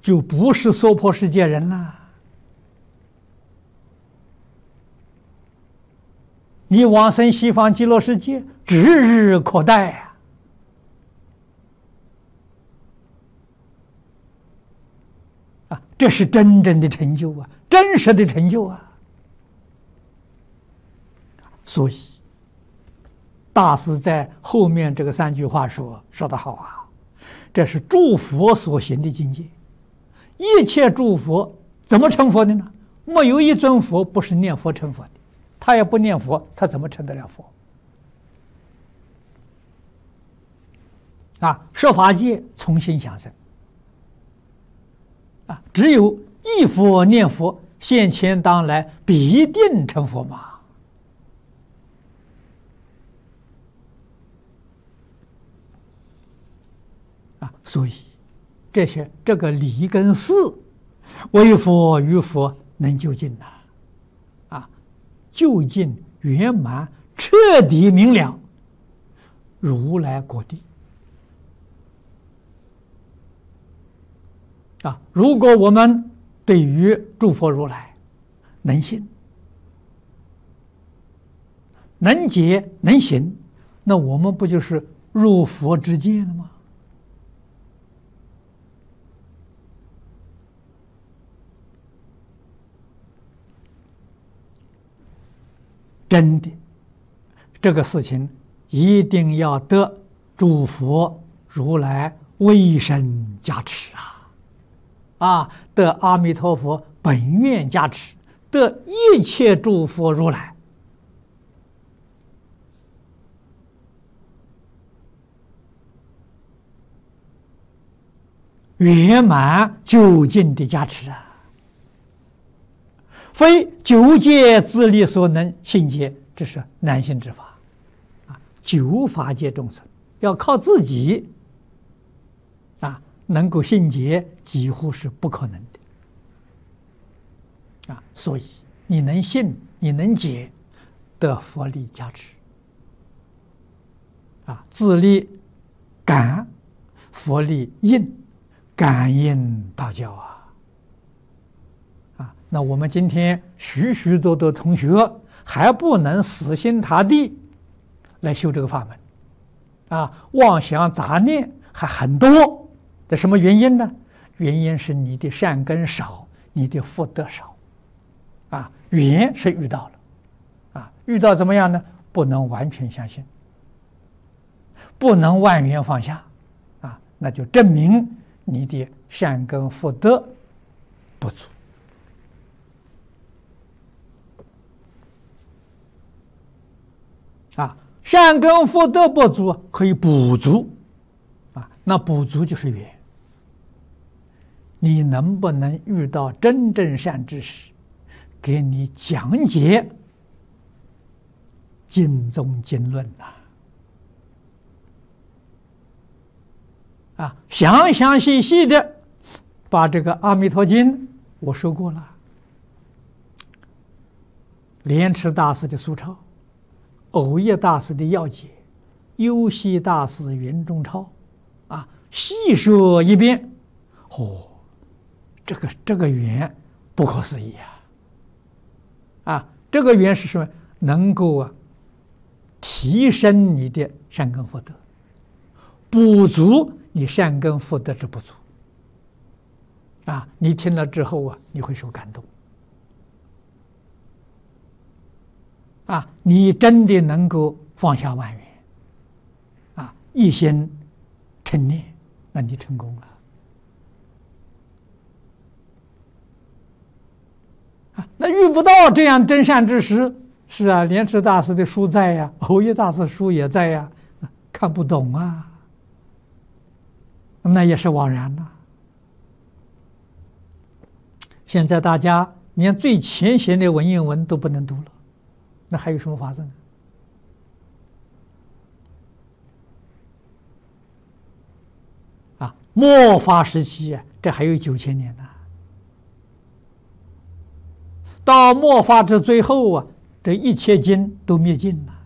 就不是娑婆世界人了。你往生西方极乐世界指日可待啊！这是真正的成就啊，真实的成就啊！所以，大师在后面这个3句话说得好啊，这是诸佛所行的境界。一切诸佛怎么成佛的呢？没有一尊佛不是念佛成佛的，他也不念佛，他怎么成得了佛？设法界从心想生。只有一佛念佛，现前当来必定成佛嘛。所以这个理跟事，为佛与佛能究竟呐，究竟圆满，彻底明了，如来果地。如果我们对于诸佛如来能信、能解、能行，那我们不就是入佛之界了吗？真的，这个事情一定要得诸佛如来威神加持得阿弥陀佛本愿加持，得一切诸佛如来圆满究竟的加持非九界自力所能信解，这是难信之法九法界众生要靠自己能够信解，几乎是不可能的所以你能信，你能解，得佛力加持自力感，佛力应，感应道教那我们今天许许多多同学还不能死心塌地来修这个法门妄想杂念还很多。这什么原因呢？原因是你的善根少，你的福德少缘是遇到了遇到怎么样呢？不能完全相信，不能万缘放下那就证明你的善根福德不足善根福德不足可以补足那补足就是缘。你能不能遇到真正善知识，给你讲解经宗经论详详细细的把这个《阿弥陀经》我说过了，莲池大师的疏钞，藕益大师的要解，幽西大师圆中钞细说一遍这个缘不可思议这个缘是什么？能够提升你的善根福德，补足你善根福德之不足你听了之后你会受感动你真的能够放下万缘一心称念，那你成功了那遇不到这样真善之识，是莲池大师的书在藕益大师书也在看不懂那也是枉然现在大家连最浅显的文言文都不能读了，那还有什么法子呢？末法时期这还有9000年呢。到末法之最后这一切经都灭尽了